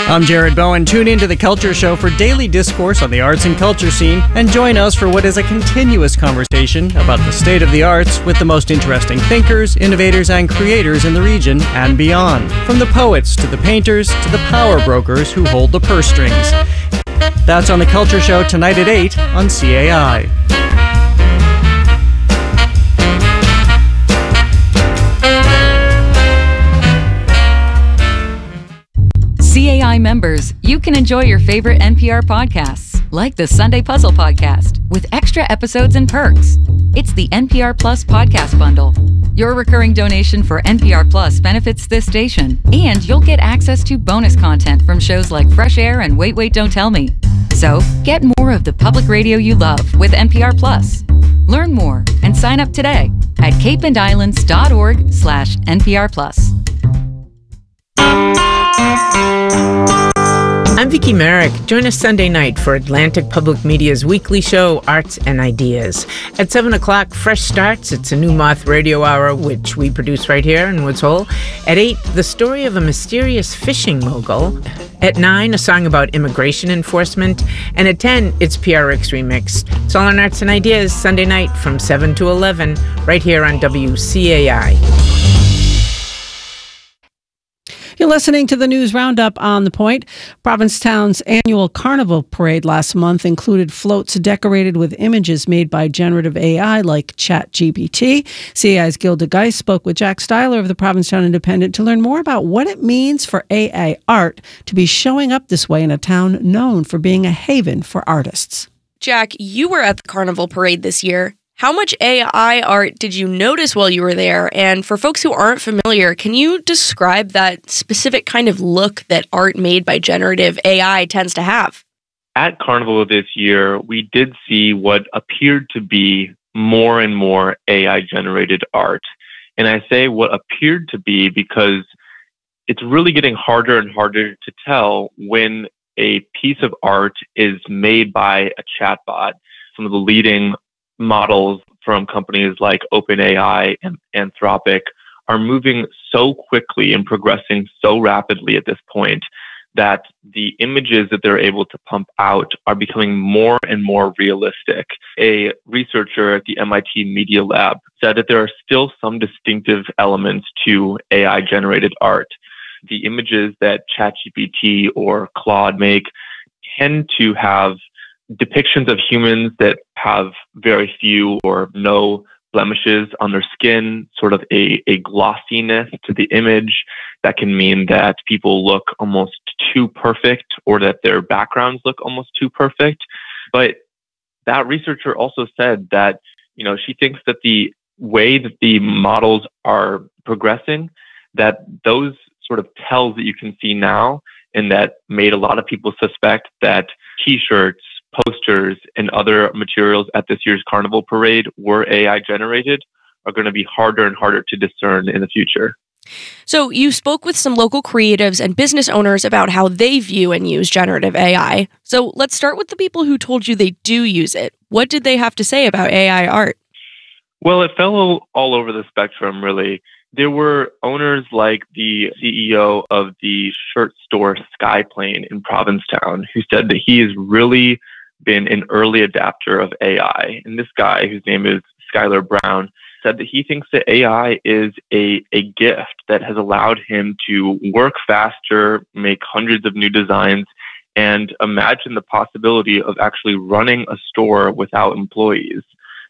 I'm Jared Bowen. Tune into The Culture Show for daily discourse on the arts and culture scene, and join us for what is a continuous conversation about the state of the arts with the most interesting thinkers, innovators, and creators in the region and beyond. From the poets to the painters to the power brokers who hold the purse strings. That's on The Culture Show tonight at 8 on CAI. CAI members, you can enjoy your favorite NPR podcasts, like the Sunday Puzzle Podcast, with extra episodes and perks. It's the NPR Plus Podcast Bundle. Your recurring donation for NPR Plus benefits this station, and you'll get access to bonus content from shows like Fresh Air and Wait, Wait, Don't Tell Me. So, get more of the public radio you love with NPR Plus. Learn more and sign up today at capeandislands.org/NPR Plus. I'm Vicki Merrick. Join us Sunday night for Atlantic Public Media's weekly show, Arts and Ideas. At 7 o'clock, Fresh Starts. It's a New Moth radio hour, which we produce right here in Woods Hole. At 8, the story of a mysterious fishing mogul. At 9, a song about immigration enforcement. And at 10, it's PRX Remixed. It's all on Arts and Ideas, Sunday night from 7 to 11, right here on WCAI. You're listening to the News Roundup on The Point. Provincetown's annual Carnival Parade last month included floats decorated with images made by generative AI like ChatGPT. CAI's Gilda Geist spoke with Jack Styler of the Provincetown Independent to learn more about what it means for AI art to be showing up this way in a town known for being a haven for artists. Jack, you were at the Carnival Parade this year. How much AI art did you notice while you were there? And for folks who aren't familiar, can you describe that specific kind of look that art made by generative AI tends to have? At Carnival this year, we did see what appeared to be more and more AI-generated art. And I say what appeared to be because it's really getting harder and harder to tell when a piece of art is made by a chatbot. Some of the leading models from companies like OpenAI and Anthropic are moving so quickly and progressing so rapidly at this point that the images that they're able to pump out are becoming more and more realistic. A researcher at the MIT Media Lab said that there are still some distinctive elements to AI-generated art. The images that ChatGPT or Claude make tend to have depictions of humans that have very few or no blemishes on their skin, sort of a glossiness to the image that can mean that people look almost too perfect or that their backgrounds look almost too perfect. But that researcher also said that, she thinks that the way that the models are progressing, that those sort of tells that you can see now and that made a lot of people suspect that T-shirts, posters, and other materials at this year's Carnival Parade were AI generated are going to be harder and harder to discern in the future. So you spoke with some local creatives and business owners about how they view and use generative AI. So let's start with the people who told you they do use it. What did they have to say about AI art? Well, it fell all over the spectrum, really. There were owners like the CEO of the shirt store Skyplane in Provincetown who said that he has really been an early adapter of AI. And this guy, whose name is Skylar Brown, said that he thinks that AI is a gift that has allowed him to work faster, make hundreds of new designs, and imagine the possibility of actually running a store without employees.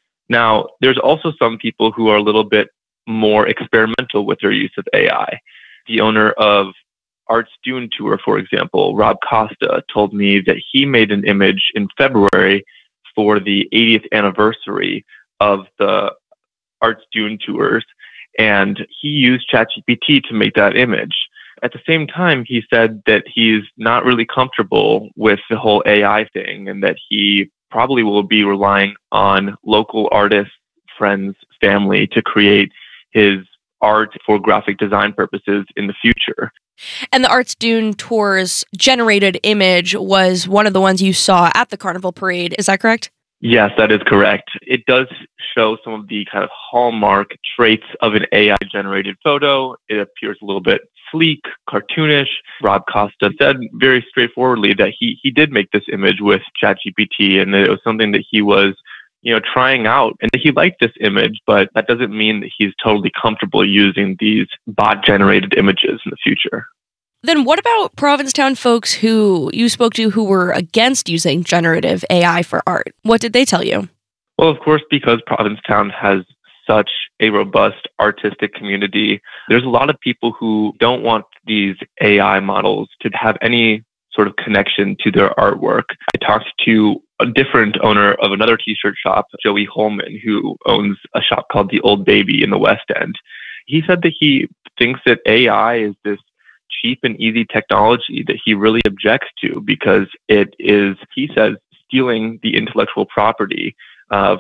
Now, there's also some people who are a little bit more experimental with their use of AI. The owner of Arts Dune Tour, for example, Rob Costa, told me that he made an image in February for the 80th anniversary of the Arts Dune Tours, and he used ChatGPT to make that image. At the same time, he said that he's not really comfortable with the whole AI thing and that he probably will be relying on local artists, friends, family to create his art for graphic design purposes in the future. And the Arts Dune Tour's generated image was one of the ones you saw at the Carnival Parade. Is that correct? Yes, that is correct. It does show some of the kind of hallmark traits of an AI-generated photo. It appears a little bit sleek, cartoonish. Rob Costa said very straightforwardly that he did make this image with ChatGPT, and that it was something that he was trying out, and that he liked this image, but that doesn't mean that he's totally comfortable using these bot-generated images in the future. Then what about Provincetown folks who you spoke to who were against using generative AI for art? What did they tell you? Well, of course, because Provincetown has such a robust artistic community, there's a lot of people who don't want these AI models to have any sort of connection to their artwork. I talked to a different owner of another t-shirt shop, Joey Holman, who owns a shop called The Old Baby in the West End. He said that he thinks that AI is this cheap and easy technology that he really objects to because it is, he says, stealing the intellectual property of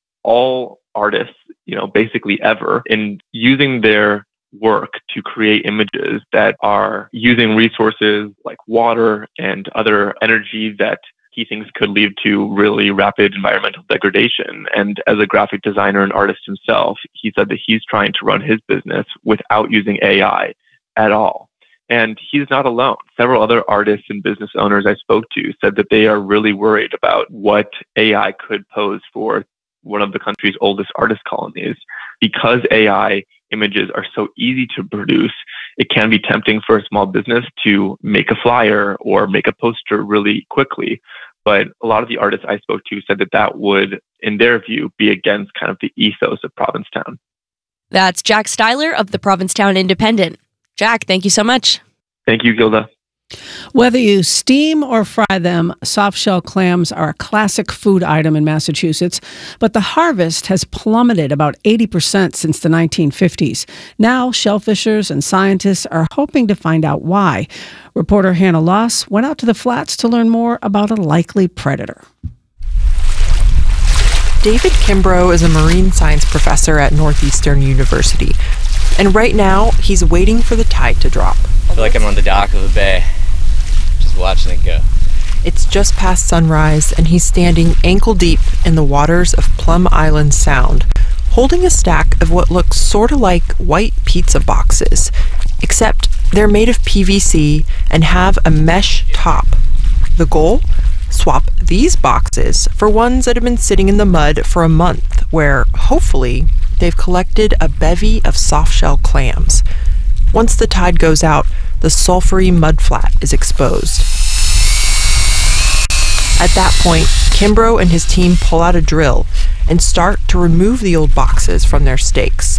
all artists, basically ever, and using their work to create images that are using resources like water and other energy that he thinks could lead to really rapid environmental degradation. And as a graphic designer and artist himself, he said that he's trying to run his business without using AI at all. And he's not alone. Several other artists and business owners I spoke to said that they are really worried about what AI could pose for one of the country's oldest artist colonies. Because AI images are so easy to produce, it can be tempting for a small business to make a flyer or make a poster really quickly. But a lot of the artists I spoke to said that would, in their view, be against kind of the ethos of Provincetown. That's Jack Styler of the Provincetown Independent. Jack, thank you so much. Thank you, Gilda. Whether you steam or fry them, soft-shell clams are a classic food item in Massachusetts, but the harvest has plummeted about 80% since the 1950s. Now, shellfishers and scientists are hoping to find out why. Reporter Hannah Loss went out to the flats to learn more about a likely predator. David Kimbrough is a marine science professor at Northeastern University. And right now, he's waiting for the tide to drop. I feel like I'm on the dock of a bay, just watching it go. It's just past sunrise, and he's standing ankle deep in the waters of Plum Island Sound, holding a stack of what looks sort of like white pizza boxes, except they're made of PVC and have a mesh top. The goal? Swap these boxes for ones that have been sitting in the mud for a month, where, hopefully, they've collected a bevy of soft-shell clams. Once the tide goes out, the sulfury mudflat is exposed. At that point, Kimbrough and his team pull out a drill and start to remove the old boxes from their stakes.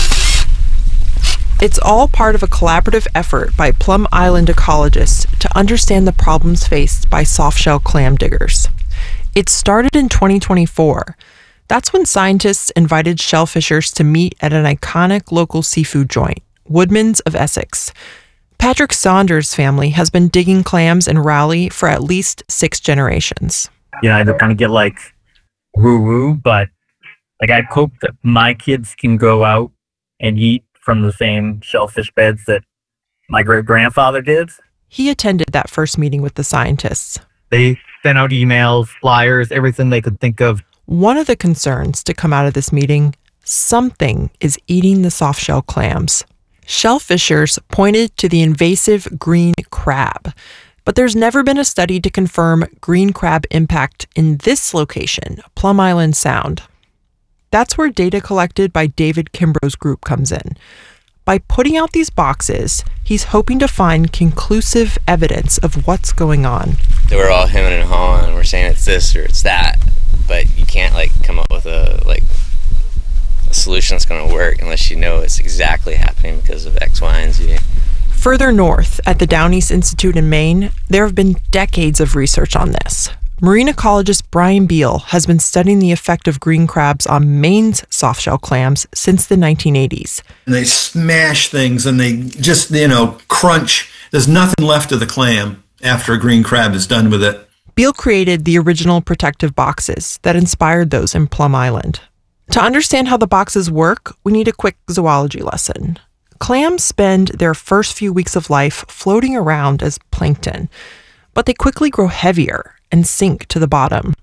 It's all part of a collaborative effort by Plum Island ecologists to understand the problems faced by soft-shell clam diggers. It started in 2024. That's when scientists invited shellfishers to meet at an iconic local seafood joint, Woodman's of Essex. Patrick Saunders' family has been digging clams in Raleigh for at least 6 generations. I don't kind of get woo-woo, but I hope that my kids can go out and eat from the same shellfish beds that my great-grandfather did. He attended that first meeting with the scientists. They sent out emails, flyers, everything they could think of. One of the concerns to come out of this meeting, something is eating the soft-shell clams. Shellfishers pointed to the invasive green crab, but there's never been a study to confirm green crab impact in this location, Plum Island Sound. That's where data collected by David Kimbrough's group comes in. By putting out these boxes, he's hoping to find conclusive evidence of what's going on. They were all hemming and hawing, and we're saying it's this or it's that, but you can't come up with a solution that's going to work unless you know it's exactly happening because of X, Y, and Z. Further north, at the Down East Institute in Maine, there have been decades of research on this. Marine ecologist Brian Beal has been studying the effect of green crabs on Maine's softshell clams since the 1980s. They smash things and they just, crunch. There's nothing left of the clam after a green crab is done with it. Beal created the original protective boxes that inspired those in Plum Island. To understand how the boxes work, we need a quick zoology lesson. Clams spend their first few weeks of life floating around as plankton, but they quickly grow heavier and sink to the bottom.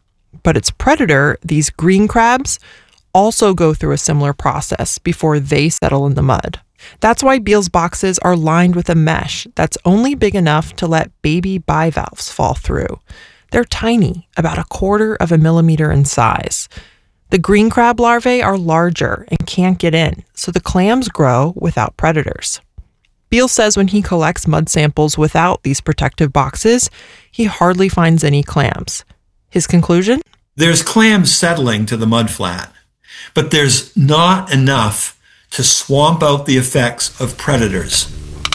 but its predator, these green crabs, also go through a similar process before they settle in the mud. That's why Beal's boxes are lined with a mesh that's only big enough to let baby bivalves fall through. They're tiny, about 1/4 of a millimeter in size. The green crab larvae are larger and can't get in, so the clams grow without predators. Beal says when he collects mud samples without these protective boxes, he hardly finds any clams. His conclusion? There's clams settling to the mudflat, but there's not enough to swamp out the effects of predators.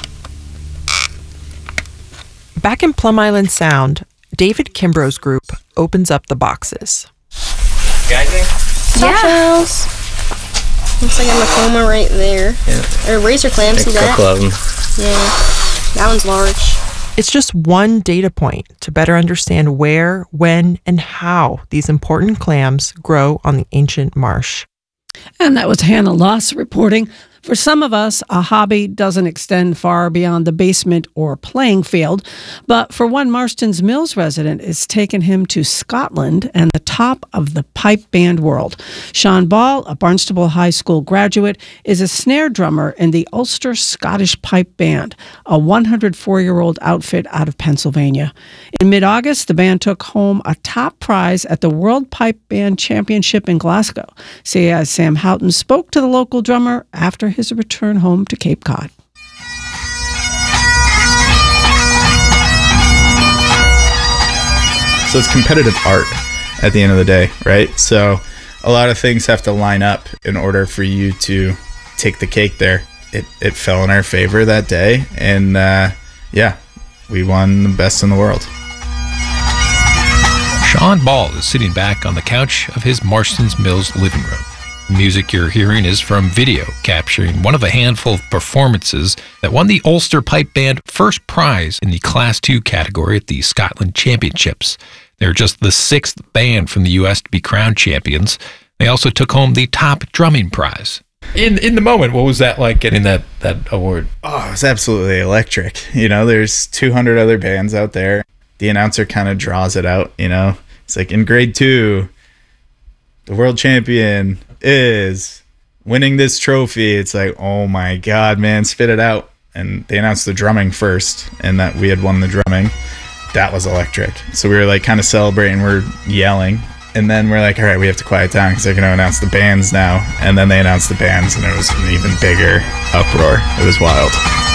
Back in Plum Island Sound, David Kimbrough's group opens up the boxes. Yeah. Looks like a Macoma right there. Yeah. Or razor clams, see A that? couple of them. Yeah. That one's large. It's just one data point to better understand where, when, and how these important clams grow on the ancient marsh. And that was Hannah Luss reporting. For some of us, a hobby doesn't extend far beyond the basement or playing field. But for one Marston's Mills resident, it's taken him to Scotland and the top of the pipe band world. Sean Ball, a Barnstable High School graduate, is a snare drummer in the Ulster Scottish Pipe Band, a 104-year-old outfit out of Pennsylvania. In mid-August, the band took home a top prize at the World Pipe Band Championship in Glasgow. CAI's Sam Houghton spoke to the local drummer after his return home to Cape Cod. So it's competitive art at the end of the day, right? So a lot of things have to line up in order for you to take the cake there. It fell in our favor that day, and we won the best in the world. Sean Ball is sitting back on the couch of his Marston's Mills living room. The music you're hearing is from video, capturing one of a handful of performances that won the Ulster Pipe Band first prize in the Class 2 category at the Scotland Championships. They're just the 6th band from the U.S. to be crowned champions. They also took home the top drumming prize. In the moment, what was that like getting that award? Oh, it was absolutely electric. There's 200 other bands out there. The announcer kind of draws it out, It's like in grade 2, the world champion is winning this trophy. It's like, oh my God, man, spit it out. And they announced the drumming first, and that we had won the drumming. That was electric. So we were like kind of celebrating, we're yelling. And then we're like, all right, we have to quiet down because they're going to announce the bands now. And then they announced the bands, and it was an even bigger uproar. It was wild.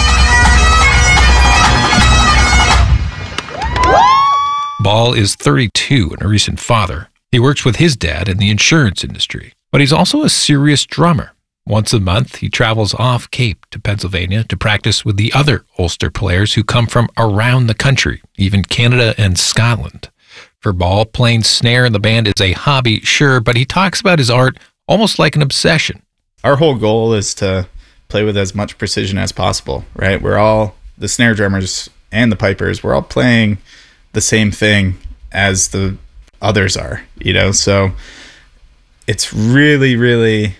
Ball is 32 and a recent father. He works with his dad in the insurance industry, but he's also a serious drummer. Once a month, he travels off Cape to Pennsylvania to practice with the other Ulster players who come from around the country, even Canada and Scotland. For Ball, playing snare in the band is a hobby, sure, but he talks about his art almost like an obsession. Our whole goal is to play with as much precision as possible, right? We're all, the snare drummers and the pipers, we're all playing the same thing as the others are, so it's really, really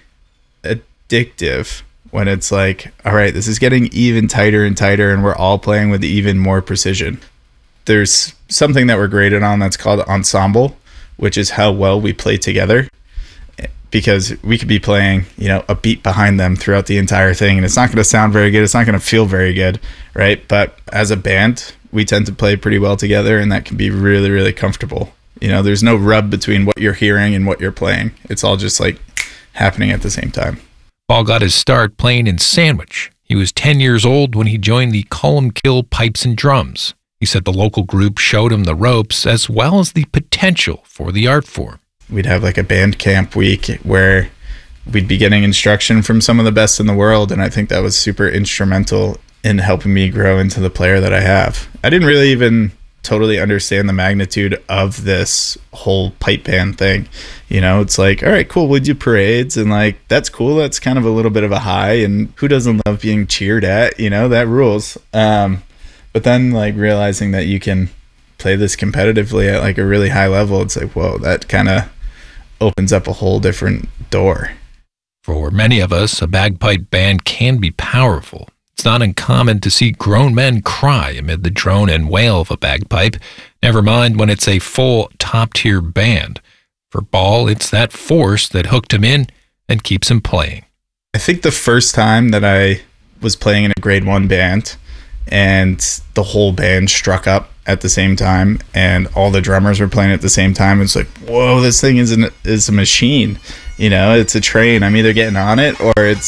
addictive when it's like, all right, this is getting even tighter and tighter, and we're all playing with even more precision. There's something that we're graded on that's called ensemble, which is how well we play together, because we could be playing, a beat behind them throughout the entire thing, and it's not going to sound very good. It's not going to feel very good, right? But as a band, we tend to play pretty well together, and that can be really, really comfortable. There's no rub between what you're hearing and what you're playing. It's all just like happening at the same time. Ball got his start playing in Sandwich. He was 10 years old when he joined the Columkill Pipes and Drums. He said the local group showed him the ropes as well as the potential for the art form. We'd have like a band camp week where we'd be getting instruction from some of the best in the world, and I think that was super instrumental in helping me grow into the player that I have. I didn't really even totally understand the magnitude of this whole pipe band thing. It's like, all right, cool, we do parades, and like, that's cool. That's kind of a little bit of a high, and who doesn't love being cheered at? That rules. But then like realizing that you can play this competitively at like a really high level, it's like, whoa, that kind of opens up a whole different door. For many of us, a bagpipe band can be powerful. It's not uncommon to see grown men cry amid the drone and wail of a bagpipe, never mind when it's a full top-tier band. For Ball, it's that force that hooked him in and keeps him playing. I think the first time that I was playing in a grade 1 band and the whole band struck up at the same time and all the drummers were playing at the same time, it's like, whoa, this thing is a machine. You know, it's a train. I'm either getting on it or it's